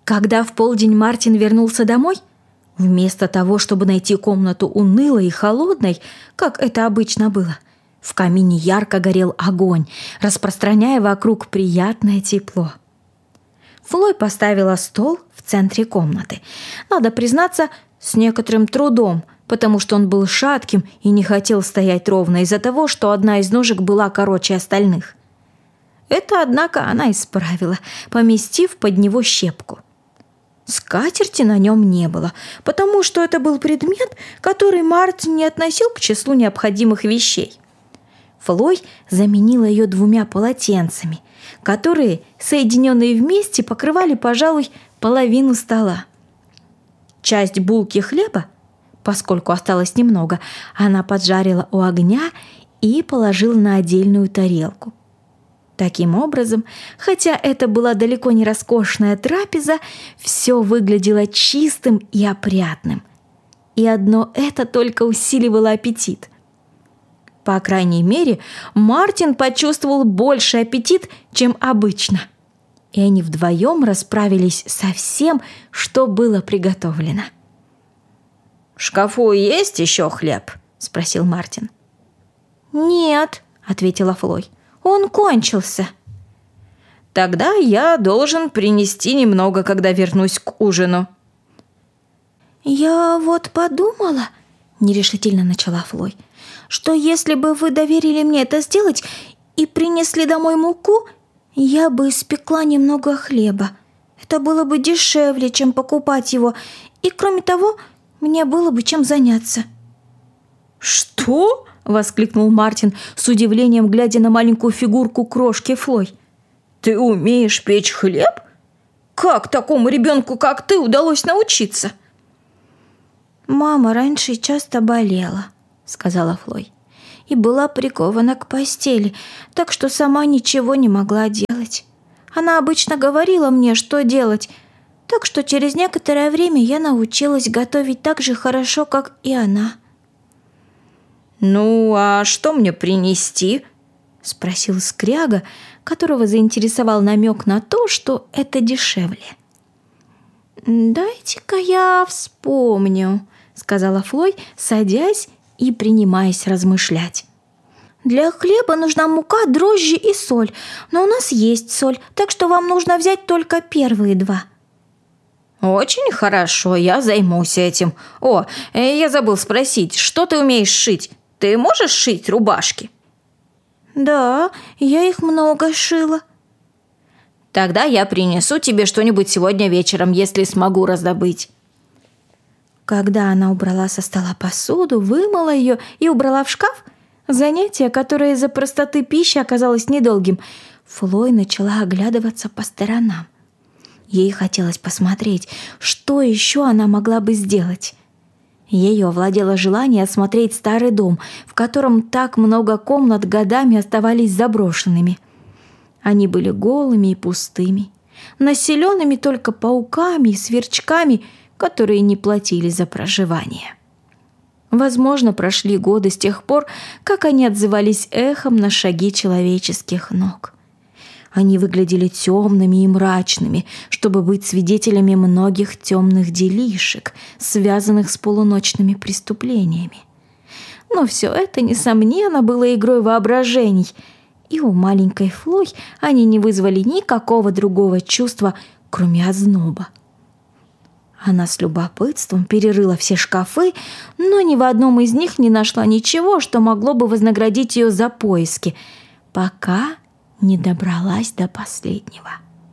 Когда в полдень Мартин вернулся домой, вместо того, чтобы найти комнату унылой и холодной, как это обычно было, в камине ярко горел огонь, распространяя вокруг приятное тепло. Флой поставила стол в центре комнаты. Надо признаться, с некоторым трудом, потому что он был шатким и не хотел стоять ровно из-за того, что одна из ножек была короче остальных. Это, однако, она исправила, поместив под него щепку. Скатерти на нем не было, потому что это был предмет, который Мартин не относил к числу необходимых вещей. Флой заменила ее 2 полотенцами, которые, соединенные вместе, покрывали, пожалуй, половину стола. Часть булки хлеба, поскольку осталось немного, она поджарила у огня и положила на отдельную тарелку. Таким образом, хотя это была далеко не роскошная трапеза, все выглядело чистым и опрятным. И одно это только усиливало аппетит. По крайней мере, Мартин почувствовал больший аппетит, чем обычно. И они вдвоем расправились со всем, что было приготовлено. «В шкафу есть еще хлеб?» – спросил Мартин. «Нет», – ответила Флой. «Он кончился». «Тогда я должен принести немного, когда вернусь к ужину». «Я вот подумала», – нерешительно начала Флой, «что если бы вы доверили мне это сделать и принесли домой муку, я бы испекла немного хлеба. Это было бы дешевле, чем покупать его, и, кроме того, мне было бы чем заняться». «Что?» – воскликнул Мартин с удивлением, глядя на маленькую фигурку крошки Флой. «Ты умеешь печь хлеб? Как такому ребенку, как ты, удалось научиться?» «Мама раньше часто болела», — сказала Флой, «и была прикована к постели, так что сама ничего не могла делать. Она обычно говорила мне, что делать, так что через некоторое время я научилась готовить так же хорошо, как и она». «Ну, а что мне принести?» – спросил скряга, которого заинтересовал намек на то, что это дешевле. «Дайте-ка я вспомню», – сказала Флой, садясь и принимаясь размышлять. «Для хлеба нужна мука, дрожжи и соль, но у нас есть соль, так что вам нужно взять только первые 2». «Очень хорошо, я займусь этим. О, я забыл спросить, что ты умеешь шить? Ты можешь шить рубашки?» «Да, я их много шила». «Тогда я принесу тебе что-нибудь сегодня вечером, если смогу раздобыть». Когда она убрала со стола посуду, вымыла ее и убрала в шкаф, занятие, которое из-за простоты пищи оказалось недолгим, Флой начала оглядываться по сторонам. Ей хотелось посмотреть, что еще она могла бы сделать. Ею овладело желание осмотреть старый дом, в котором так много комнат годами оставались заброшенными. Они были голыми и пустыми, населенными только пауками и сверчками, которые не платили за проживание. Возможно, прошли годы с тех пор, как они отзывались эхом на шаги человеческих ног. Они выглядели темными и мрачными, чтобы быть свидетелями многих темных делишек, связанных с полуночными преступлениями. Но все это, несомненно, было игрой воображений, и у маленькой Флой они не вызвали никакого другого чувства, кроме озноба. Она с любопытством перерыла все шкафы, но ни в одном из них не нашла ничего, что могло бы вознаградить ее за поиски, пока не добралась до последнего.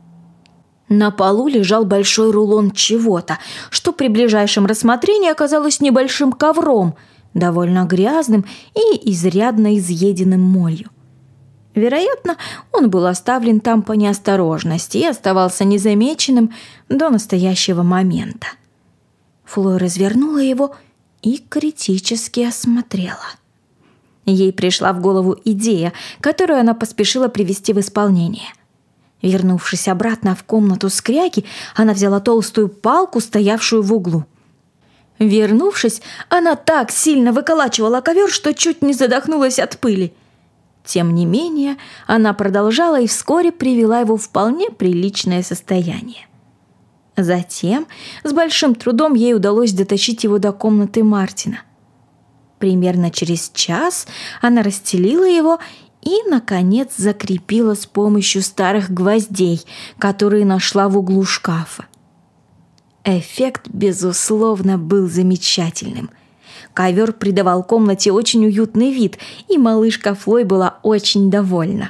На полу лежал большой рулон чего-то, что при ближайшем рассмотрении оказалось небольшим ковром, довольно грязным и изрядно изъеденным молью. Вероятно, он был оставлен там по неосторожности и оставался незамеченным до настоящего момента. Флой развернула его и критически осмотрела. Ей пришла в голову идея, которую она поспешила привести в исполнение. Вернувшись обратно в комнату скряги, она взяла толстую палку, стоявшую в углу. Вернувшись, она так сильно выколачивала ковер, что чуть не задохнулась от пыли. Тем не менее, она продолжала и вскоре привела его в вполне приличное состояние. Затем с большим трудом ей удалось дотащить его до комнаты Мартина. Примерно через час она расстелила его и, наконец, закрепила с помощью старых гвоздей, которые нашла в углу шкафа. Эффект, безусловно, был замечательным. Ковер придавал комнате очень уютный вид, и малышка Флой была очень довольна.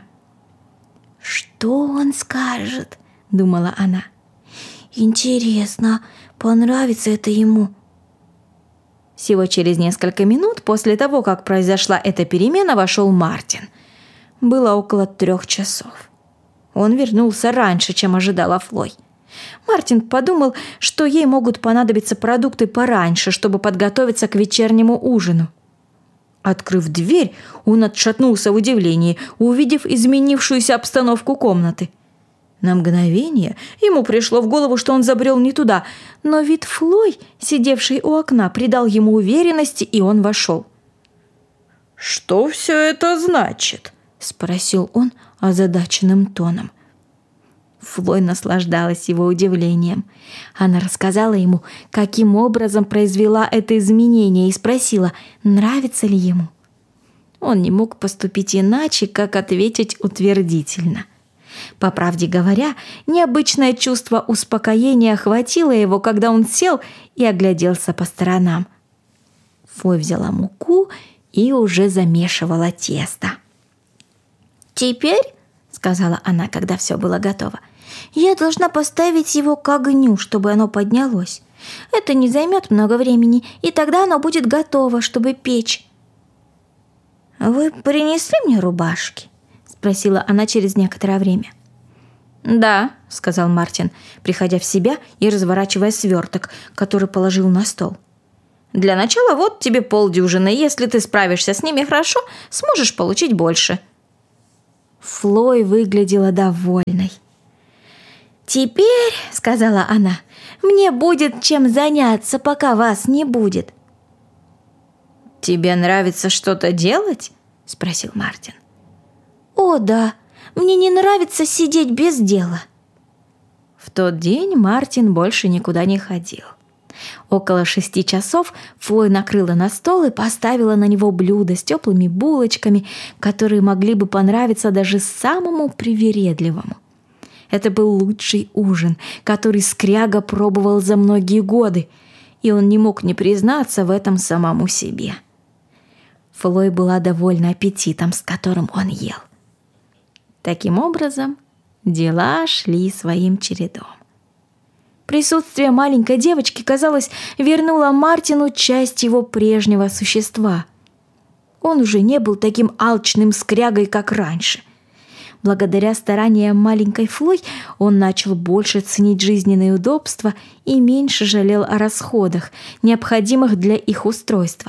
«Что он скажет?» – думала она. «Интересно, понравится это ему?» Всего через несколько минут после того, как произошла эта перемена, вошел Мартин. Было около 3 часов. Он вернулся раньше, чем ожидала Флой. Мартин подумал, что ей могут понадобиться продукты пораньше, чтобы подготовиться к вечернему ужину. Открыв дверь, он отшатнулся в удивлении, увидев изменившуюся обстановку комнаты. На мгновение ему пришло в голову, что он забрел не туда, но вид Флой, сидевшей у окна, придал ему уверенности, и он вошел. «Что все это значит?» – спросил он озадаченным тоном. Флой наслаждалась его удивлением. Она рассказала ему, каким образом произвела это изменение, и спросила, нравится ли ему. Он не мог поступить иначе, как ответить утвердительно. По правде говоря, необычное чувство успокоения охватило его, когда он сел и огляделся по сторонам. Флой взяла муку и уже замешивала тесто. «Теперь, — сказала она, когда все было готово, — я должна поставить его к огню, чтобы оно поднялось. Это не займет много времени, и тогда оно будет готово, чтобы печь». «Вы принесли мне рубашки?» — спросила она через некоторое время. «Да», — сказал Мартин, приходя в себя и разворачивая сверток, который положил на стол. «Для начала вот тебе полдюжины. Если ты справишься с ними хорошо, сможешь получить больше». Флой выглядела довольной. «Теперь, — сказала она, — мне будет чем заняться, пока вас не будет». «Тебе нравится что-то делать?» — спросил Мартин. «О, да, мне не нравится сидеть без дела». В тот день Мартин больше никуда не ходил. Около 6 часов Флой накрыла на стол и поставила на него блюдо с теплыми булочками, которые могли бы понравиться даже самому привередливому. Это был лучший ужин, который Скряга пробовал за многие годы, и он не мог не признаться в этом самому себе. Флой была довольна аппетитом, с которым он ел. Таким образом, дела шли своим чередом. Присутствие маленькой девочки, казалось, вернуло Мартину часть его прежнего существа. Он уже не был таким алчным скрягой, как раньше. Благодаря стараниям маленькой Флой он начал больше ценить жизненные удобства и меньше жалел о расходах, необходимых для их устройства.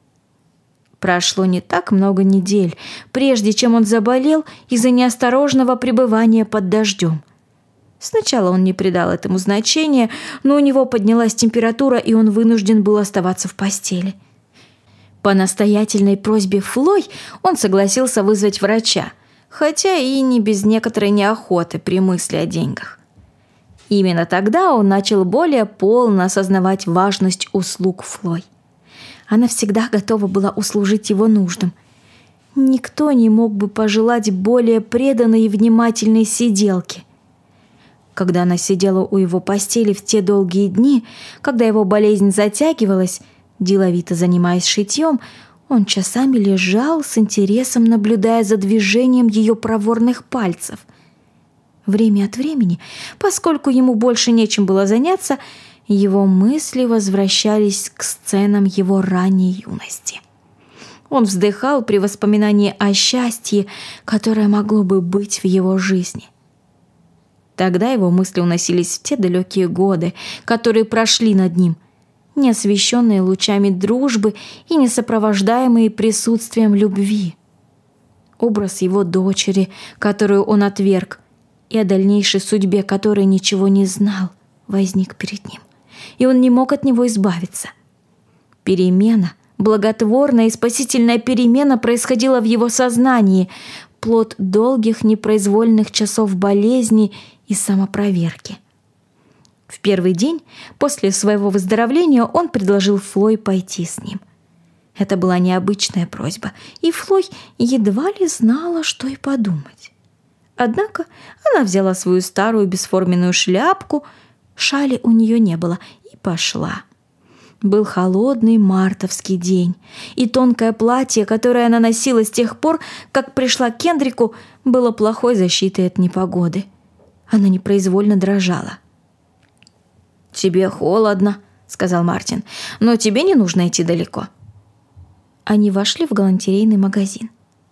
Прошло не так много недель, прежде чем он заболел из-за неосторожного пребывания под дождем. Сначала он не придал этому значения, но у него поднялась температура, и он вынужден был оставаться в постели. По настоятельной просьбе Флой он согласился вызвать врача, хотя и не без некоторой неохоты при мысли о деньгах. Именно тогда он начал более полно осознавать важность услуг Флой. Она всегда готова была услужить его нуждам. Никто не мог бы пожелать более преданной и внимательной сиделки. Когда она сидела у его постели в те долгие дни, когда его болезнь затягивалась, деловито занимаясь шитьем, он часами лежал с интересом, наблюдая за движением ее проворных пальцев. Время от времени, поскольку ему больше нечем было заняться, его мысли возвращались к сценам его ранней юности. Он вздыхал при воспоминании о счастье, которое могло бы быть в его жизни. Тогда его мысли уносились в те далекие годы, которые прошли над ним, не освещенные лучами дружбы и не сопровождаемые присутствием любви. Образ его дочери, которую он отверг, и о дальнейшей судьбе которой ничего не знал, возник перед ним, и он не мог от него избавиться. Перемена, благотворная и спасительная перемена происходила в его сознании, плод долгих непроизвольных часов болезни и самопроверки. В первый день после своего выздоровления он предложил Флой пойти с ним. Это была необычная просьба, и Флой едва ли знала, что и подумать. Однако она взяла свою старую бесформенную шляпку, шали у нее не было, и пошла. Был холодный мартовский день, и тонкое платье, которое она носила с тех пор, как пришла к Кендрику, было плохой защитой от непогоды. Она непроизвольно дрожала. «Тебе холодно», — сказал Мартин, — «но тебе не нужно идти далеко». Они вошли в галантерейный магазин.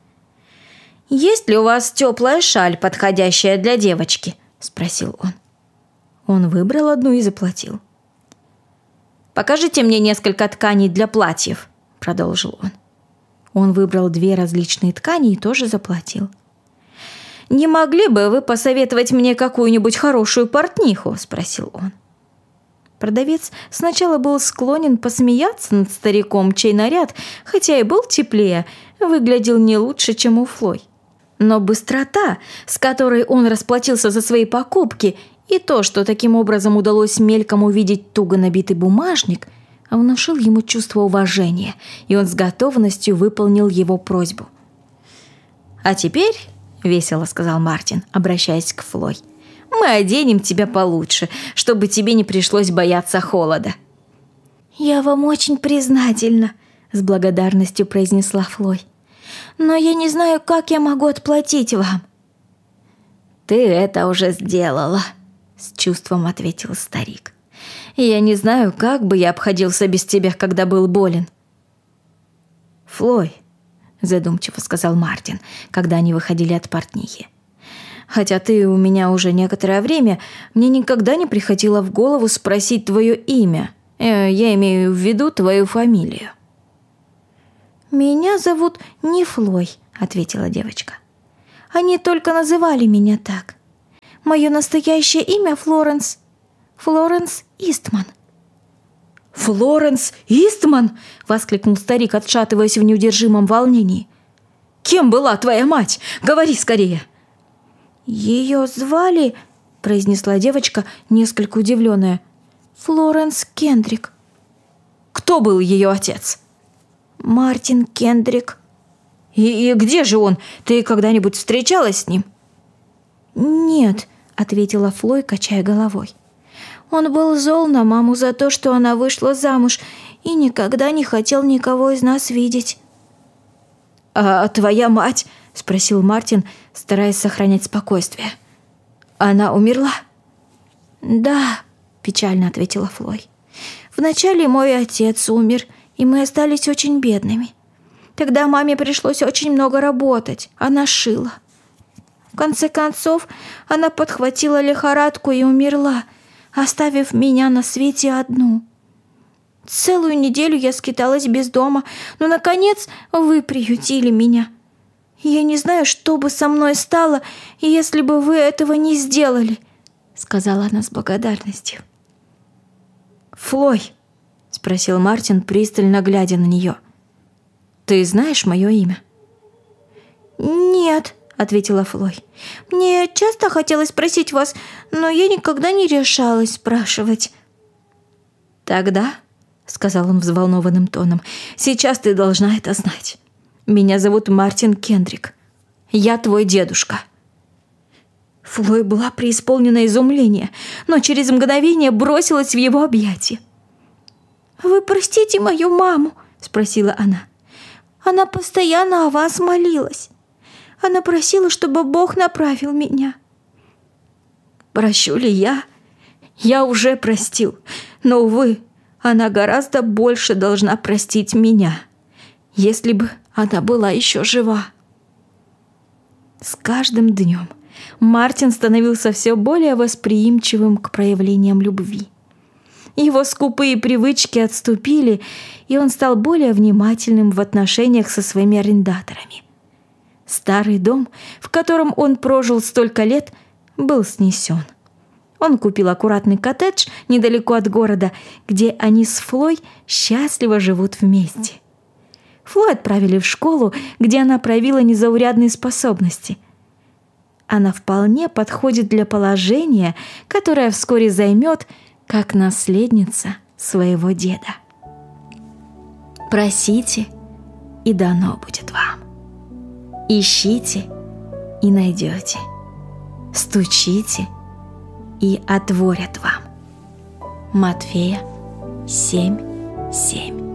«Есть ли у вас теплая шаль, подходящая для девочки?» — спросил он. Он выбрал одну и заплатил. «Покажите мне несколько тканей для платьев», — продолжил он. Он выбрал 2 различные ткани и тоже заплатил. «Не могли бы вы посоветовать мне какую-нибудь хорошую портниху?» — спросил он. Продавец сначала был склонен посмеяться над стариком, чей наряд, хотя и был теплее, выглядел не лучше, чем у Флой. Но быстрота, с которой он расплатился за свои покупки, и то, что таким образом удалось мельком увидеть туго набитый бумажник, внушил ему чувство уважения, и он с готовностью выполнил его просьбу. «А теперь», — весело сказал Мартин, обращаясь к Флой, «мы оденем тебя получше, чтобы тебе не пришлось бояться холода». «Я вам очень признательна», — с благодарностью произнесла Флой. «Но я не знаю, как я могу отплатить вам». «Ты это уже сделала», — с чувством ответил старик. «Я не знаю, как бы я обходился без тебя, когда был болен». «Флой», — задумчиво сказал Мартин, когда они выходили от портнихи, «хотя ты у меня уже некоторое время, мне никогда не приходило в голову спросить твое имя. Я имею в виду твою фамилию». «Меня зовут не Флой», — ответила девочка. «Они только называли меня так. Мое настоящее имя Флоренс. Флоренс Истман». «Флоренс Истман!» — воскликнул старик, отшатываясь в неудержимом волнении. «Кем была твоя мать? Говори скорее!» «Ее звали», — произнесла девочка, несколько удивленная, «Флоренс Кендрик». «Кто был ее отец?» «Мартин Кендрик». «И где же он? Ты когда-нибудь встречалась с ним?» «Нет», — ответила Флой, качая головой. «Он был зол на маму за то, что она вышла замуж, и никогда не хотел никого из нас видеть». «А твоя мать?» — спросил Мартин, стараясь сохранять спокойствие. «Она умерла?» «Да», — печально ответила Флой. «Вначале мой отец умер, и мы остались очень бедными. Тогда маме пришлось очень много работать, она шила. В конце концов, она подхватила лихорадку и умерла, оставив меня на свете одну. Целую неделю я скиталась без дома, но, наконец, вы приютили меня. Я не знаю, что бы со мной стало, если бы вы этого не сделали», — сказала она с благодарностью. «Флой», — спросил Мартин, пристально глядя на нее, — «ты знаешь мое имя?» «Нет», — ответила Флой. «Мне часто хотелось спросить вас, но я никогда не решалась спрашивать». «Тогда», — сказал он взволнованным тоном, — «сейчас ты должна это знать. Меня зовут Мартин Кендрик. Я твой дедушка». Флой была преисполнена изумления, но через мгновение бросилась в его объятия. «Вы простите мою маму?» — спросила она. «Она постоянно о вас молилась. Она просила, чтобы Бог направил меня». «Прощу ли я? Я уже простил, но, увы, она гораздо больше должна простить меня, если бы она была еще жива». С каждым днем Мартин становился все более восприимчивым к проявлениям любви. Его скупые привычки отступили, и он стал более внимательным в отношениях со своими арендаторами. Старый дом, в котором он прожил столько лет, был снесен. Он купил аккуратный коттедж недалеко от города, где они с Флой счастливо живут вместе. Флой отправили в школу, где она проявила незаурядные способности. Она вполне подходит для положения, которое вскоре займет, как наследница своего деда. Просите, и дано будет вам. Ищите, и найдете. Стучите, и отворят вам. Матфея 7:7.